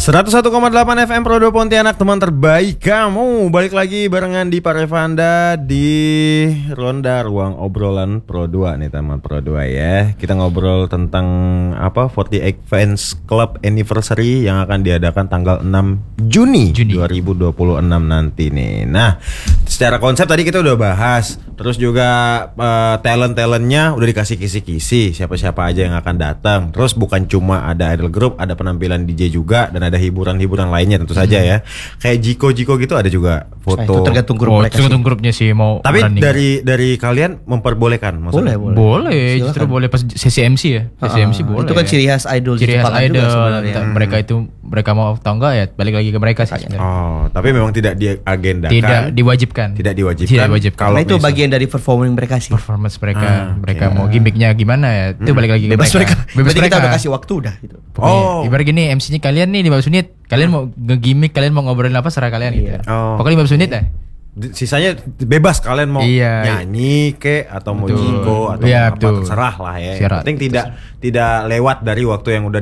101,8 FM Pro 2 Pontianak, teman terbaik kamu. Balik lagi barengan di Parevanda di Ronda Ruang Obrolan Pro 2 nih teman Pro 2 ya. Kita ngobrol tentang 48 Fans Club Anniversary yang akan diadakan tanggal 6 Juni 2026 nanti nih. Nah, secara konsep tadi kita udah bahas. Terus juga talent-talentnya udah dikasih kisi-kisi siapa-siapa aja yang akan datang. Terus bukan cuma ada idol group, ada penampilan DJ juga dan ada hiburan-hiburan lainnya tentu saja ya. Kayak Jiko gitu ada juga foto. Itu tergantung grup mereka. Tergantung grupnya sih mau. Tapi dari kalian memperbolehkan maksudnya? Boleh. Justru boleh pas sesi MC ya. Sesi MC boleh. Itu kan ciri khas idol. Ciri khas idol sebenarnya. Mereka mau atau enggak ya balik lagi ke mereka sih. Oh, tapi memang tidak diagendakan. Tidak diwajibkan. Kalau itu bagian dari performing mereka sih. Performance mereka. Mereka mau gimmicknya gimana ya. Itu balik lagi ke bebas mereka. Berarti kita udah kasih waktu udah gitu. Ibarat gini MC-nya kalian nih 15 menit. Kalian mau nge-gimmick, kalian mau ngobrolin apa serah kalian gitu. Pokoknya 15 menit ya. Sisanya bebas kalian mau nyanyi atau mau jingo atau apa terserah lah ya. Yang penting tidak lewat dari waktu yang udah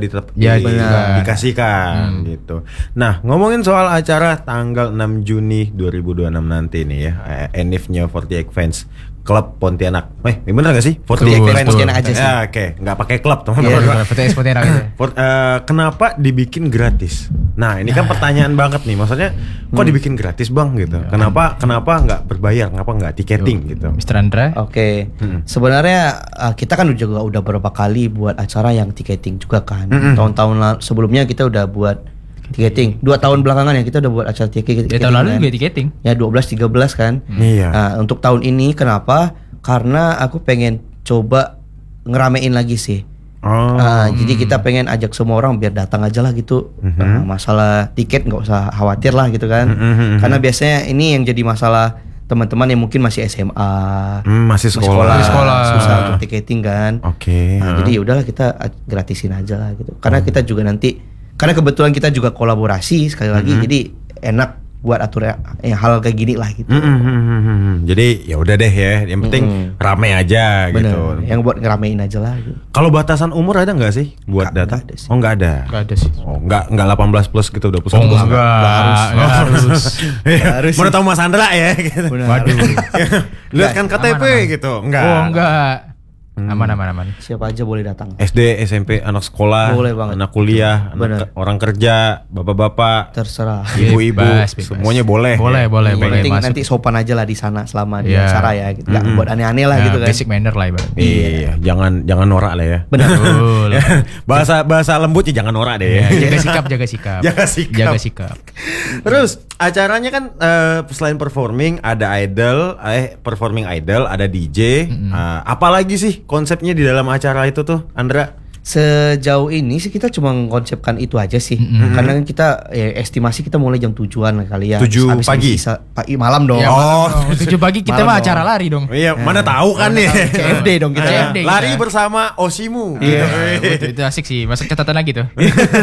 dikasihkan gitu. Nah, ngomongin soal acara tanggal 6 Juni 2026 nanti nih ya, Enif-nya 48 Fans Club Pontianak. Bener gak sih? 48 Fans Pontianak aja sih. Oke, nggak pakai klub teman-teman. Pontianak aja. Kenapa dibikin gratis? Nah, ini kan pertanyaan banget nih. Maksudnya kok dibikin gratis bang gitu? Kenapa nggak berbayar? Kenapa nggak tiketing gitu? Mr. Andra? Oke. Sebenarnya kita kan juga udah beberapa kali buat acara yang tiketing juga kan. Tahun-tahun sebelumnya kita udah buat tiketing. 2 tahun belakangan ya kita udah buat acara tiketing. Tahun lalu juga tiketing. Ya 12-13 kan. Iya. Nah, untuk tahun ini kenapa? Karena aku pengen coba ngeramein lagi sih. Jadi kita pengen ajak semua orang biar datang aja lah gitu. Masalah tiket nggak usah khawatir lah gitu kan. Karena biasanya ini yang jadi masalah teman-teman yang mungkin masih SMA, masih sekolah susah untuk tiketing kan. Jadi udahlah kita gratisin aja lah gitu. Karena kita juga nanti, karena kebetulan kita juga kolaborasi sekali lagi, jadi enak buat atur yang hal kayak gini lah gitu. Jadi ya udah deh ya, yang penting rame aja. Bener, gitu. Yang buat ngeramein aja lah. Gitu. Kalau batasan umur ada nggak sih buat datang? Oh nggak ada. Nggak ada sih. Oh nggak 18 plus gitu 21 plus. Harus. Mau tahu Mas Andra ya? Gitu. Waduh. Lihat kan KTP gitu. Enggak. Oh enggak. Aman. Siapa aja boleh datang. SD, SMP, anak sekolah, boleh banget. anak kuliah, orang kerja, bapak-bapak, terserah, ibu-ibu, semuanya boleh. Boleh. Penting nanti sopan aja lah di sana selama di acara ya, gitu. Gak buat aneh-aneh lah gitu kan. Basic manner lah ibarat. Iya, jangan norak lah ya. Benar. bahasa lembut ya jangan norak deh. Jaga sikap. Terus acaranya kan selain performing ada performing idol, ada DJ, apalagi sih konsepnya di dalam acara itu tuh, Andra? Sejauh ini sih kita cuma mengkonsepkan itu aja sih. Karena kita estimasi kita mulai jam 7-an kali ya. 7 pagi? Malam dong. Ya, 7 pagi kita mah acara lari dong. Iya, mana tahu kan nih. CFD dong kita. Lari bersama Osimu. Iya. Itu asik sih. Masuk catatan lagi tuh.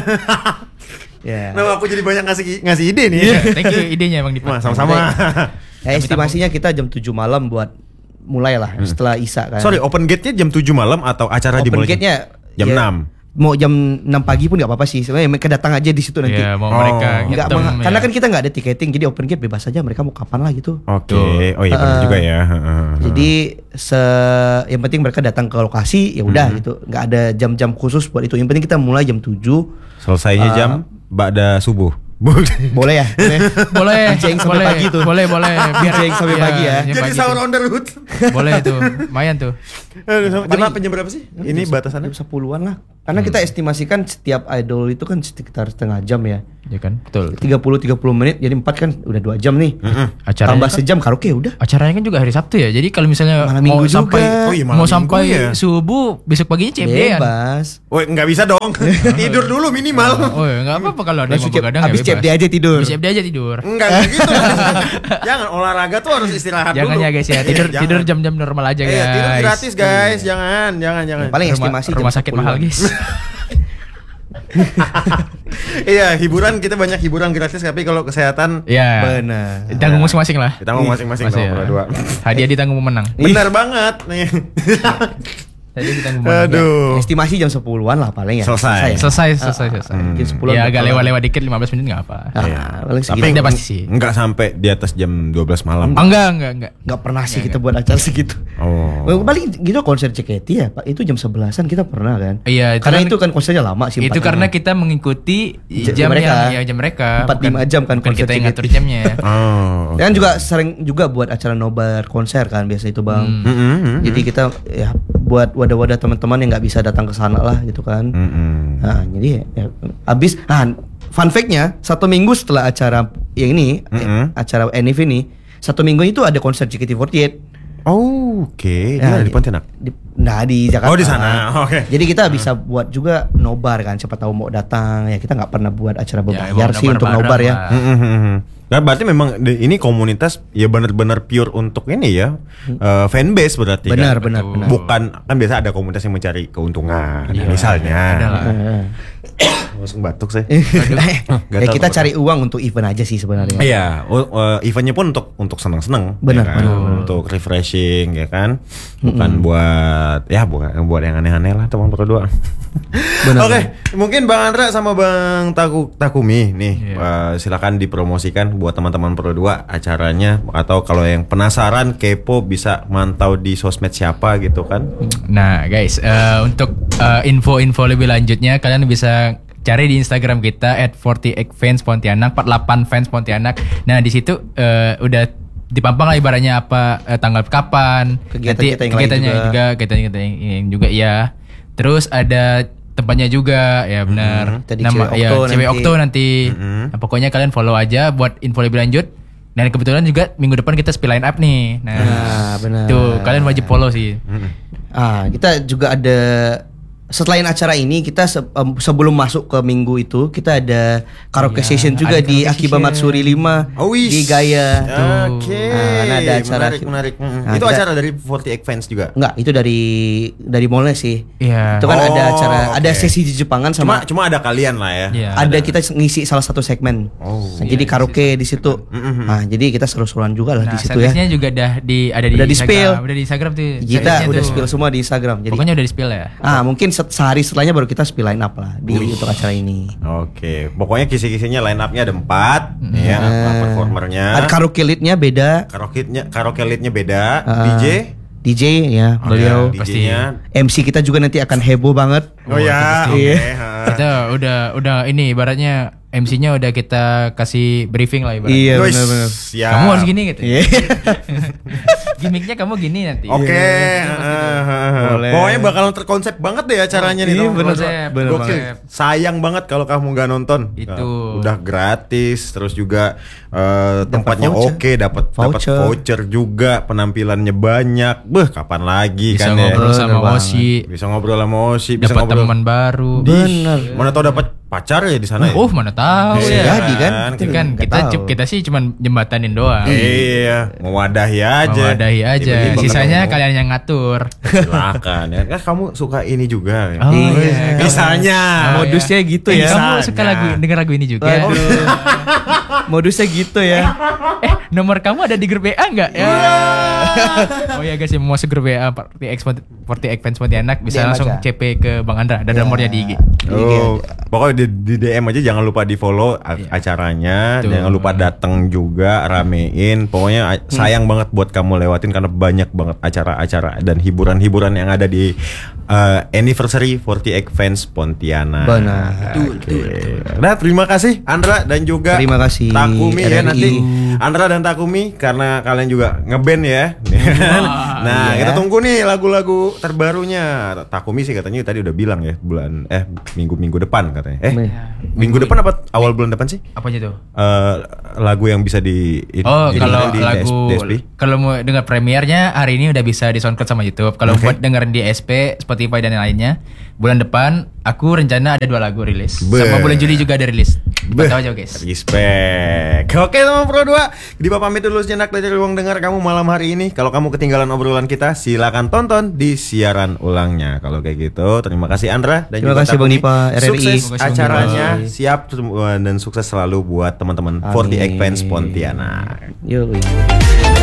Nah, aku jadi banyak ngasih ide nih. Thank you idenya Bang Dipa. Sama-sama. Estimasinya kita jam 7 malam buat mulailah setelah Isya kan. Sorry, open gate-nya jam 7 malam atau acara dimulai? Open gate-nya jam 6. Mau jam 6 pagi pun nggak apa-apa sih. Sebenarnya mereka datang aja di situ nanti. Iya, mau mereka karena kan kita nggak ada tiketing, jadi open gate bebas aja mereka mau kapan lah gitu. Oke. Oh iya benar juga ya. Jadi yang penting mereka datang ke lokasi ya udah gitu. Nggak ada jam-jam khusus buat itu. Yang penting kita mulai jam 7. Selesainya jam ba'da subuh. Boleh ya? Boleh. Sampai pagi tuh. Boleh. Biar sampai pagi ya. Jadi sahur on the road. Boleh tuh. Lumayan tuh. Jam berapa sih? Ini batasannya? Jam 10-an lah. Karena kita estimasikan setiap idol itu kan sekitar setengah jam ya. Ya kan? Betul. 30 menit jadi 4 kan udah 2 jam nih. Acaranya tambah sejam karaoke udah. Acaranya kan juga hari Sabtu ya. Jadi kalau misalnya mau sampai subuh besok paginya CFD-an. Bebas. Woi, enggak bisa dong. Tidur dulu minimal. Oh, enggak apa-apa kalau ada yang mau begadang ya bebas. CFD aja tidur. Habis CFD aja tidur. Enggak gitu. Jangan olahraga tuh harus istirahat dulu. Jangan ya guys ya. Tidur jam-jam normal aja guys. Tidur gratis guys. Jangan. Paling estimasi rumah sakit mahal guys. Iya, hiburan kita banyak hiburan gratis, tapi kalau kesehatan benar. Ditanggung masing-masing lah. Ditanggung masing-masing ya. nomor 2. Hadiah ditanggung pemenang. Benar banget nih. Tadi kita ngomong. Aduh. Estimasi jam 10-an lah paling ya. Selesai. Selesai. Jam 10-an. Ya agak lewat dikit 15 menit enggak apa. Paling Tapi segitu. udah pasti sih. enggak sampai di atas jam 12 malam. Enggak. Nggak pernah sih kita buat acara segitu. Oh. Paling gitu konser JKT ya Pak, itu jam 11-an kita pernah kan. Iya, Karena itu kan konsernya lama sih. Itu 4 karena jam. kita mengikuti Jam jam mereka. jam mereka. 4-5 jam kan bukan konser kita yang ngatur JKT. jamnya. Oh. Dan juga sering juga buat acara nobar konser kan biasa itu Bang. Jadi kita ya buat wadah-wadah teman-teman yang nggak bisa datang ke sana lah gitu kan. Nah, jadi ya, abis fun fact-nya 1 minggu setelah acara yang ini acara Enif ini 1 minggu itu ada konser JKT48. Oh, oke. Ya, Dia di Pontianak. Di Jakarta. Oh, di sana. Oke. Jadi kita bisa buat juga nobar kan. Siapa tahu mau datang ya, kita nggak pernah buat acara berbayar emang sih untuk nobar ya. Nah, berarti memang ini komunitas ya benar-benar pure untuk ini ya fanbase berarti Benar, kan? benar, Betul. benar. Bukan kan biasa ada komunitas yang mencari keuntungan Iya, misalnya. ada lah. Langsung batuk saya. Ya kita cari uang untuk event aja sih sebenarnya. Iya, eventnya pun untuk senang-senang, Benar, ya kan? benar. Untuk refreshing, ya kan, bukan bukan buat yang aneh-aneh lah teman berdua. Benar, Oke, mungkin Bang Andra sama Bang Takumi nih, Iya. silakan dipromosikan buat teman-teman Pro 2 acaranya, atau kalau yang penasaran kepo bisa mantau di sosmed siapa gitu kan. Nah guys, untuk info-info lebih lanjutnya kalian bisa cari di Instagram kita @48fanspontianak, 48 fans Pontianak. Nah di situ udah dipampang lah ibaratnya apa tanggal kapan, Kegiatan nanti kita yang lain kegiatannya juga. kegiatan kita yang juga ya. Terus ada tempatnya juga ya benar. Tadi Nama Cewek ya Okto Cewek nanti. Okto nanti. Nah, pokoknya kalian follow aja buat info lebih lanjut. Dan kebetulan juga minggu depan kita spill line up nih. Nah, benar. Tuh kalian wajib follow sih. Kita juga ada selain acara ini kita sebelum masuk ke minggu itu kita ada karaoke session juga ada di karaoke Akiba session. Matsuri 5 Oh, wis. di Gaya. Oke. Nah, ada acara menarik. Nah, Itu kita- acara dari 48 fans juga. Enggak, itu dari mallnya sih. Iya. Itu kan ada Oh, acara, ada oke. sesi di Jepangan sama Cuma ada kalian lah ya. Iya. ada kita ngisi salah satu segmen. Oh. Nah, jadi karaoke di situ. Nah, jadi kita seru-seruan juga lah Nah, di situ ya. setlistnya juga ada di Udah di spill. Udah di Instagram tuh. Kita setlistnya udah tuh. spill semua di Instagram. Jadi Pokoknya udah di spill ya. mungkin sehari setelahnya baru kita spill line up lah di untuk acara ini. Oke, pokoknya kisi-kisinya line up-nya ada 4 ya, performernya. Ada karaoke lead-nya beda. Karaoke lead-nya beda, DJ ya, beliau. DJ-nya. MC kita juga nanti akan heboh banget. Oh ya, oke. Iya. Kita udah ini ibaratnya MC-nya udah kita kasih briefing lah ibaratnya. Iya, Wis, benar-benar. siap. Kamu harus gini gitu. Iya. Gimiknya kamu gini nanti. Oke. Boleh. Pokoknya bakalan terkonsep banget deh acaranya nih. Iya, Tom. bener, Konsep, bener Gokil. banget. Sayang banget kalau kamu nggak nonton. Itu. Udah gratis, terus juga tempatnya voucher. oke, dapat Voucher. voucher juga, penampilannya banyak. Kapan lagi Bisa kan ngobrol ya? sama Bener Osi, Bisa ngobrol sama Osi, bisa dapat ngobrol. teman baru. Bener. Mana tau dapat pacar ya di sana ya? Mana tahu Iya, ya. jadi kan. Itu kan Nggak kita tahu. kita sih cuman jembatanin doang. Iya, mewadahi aja. Mewadahi aja. Tiba-tiba Sisanya ketemu. kalian yang ngatur. Silakan ya. Kan kamu suka ini juga ya? Oh, iya. Misalnya. Modusnya gitu ya. Kamu suka denger lagu ini juga? Waduh. Modusnya gitu ya. Nomor kamu ada di grup WA enggak? Ya. Oh ya guys, yang mau masuk grup WA 48 fans Pontianak bisa DM langsung aja. CP ke Bang Andra. Ada nomornya di IG. Oh, pokoknya di DM aja, jangan lupa di follow acaranya, Betul. jangan lupa datang juga, ramein. Pokoknya sayang banget buat kamu lewatin karena banyak banget acara-acara dan hiburan-hiburan yang ada di anniversary 48 fans Pontianak. Benar. Oke. Nah, terima kasih Andra dan juga Terima kasih, Takumi ya RRI. nanti. Andra dan Takumi karena kalian juga ngeband ya. Nah, iya. kita tunggu nih lagu-lagu terbarunya. Takumi sih katanya tadi udah bilang ya minggu depan katanya. Minggu depan apa awal bulan depan sih? Apa aja tuh? Lagu yang bisa Oh, kalau di lagu DSP. kalau mau dengar premiernya hari ini udah bisa di SoundCloud sama YouTube. Kalau buat dengerin di SP, Spotify dan lainnya, bulan depan aku rencana ada 2 lagu rilis. Sama bulan Juli juga ada rilis. Tahu aja guys. Respect. Oke teman Pro 2, Dipa pamit dulu sejenak dari ruang dengar kamu malam hari ini. Kalau kamu ketinggalan obrolan kita, silakan tonton di siaran ulangnya. Kalau kayak gitu, terima kasih Andra dan Terima juga kasih, Bang Takumi. Dipa, RRI. Sukses Terima kasih, acaranya, Bang Dipa. siap dan sukses selalu buat teman-teman 48 fans Pontianak. Yuk.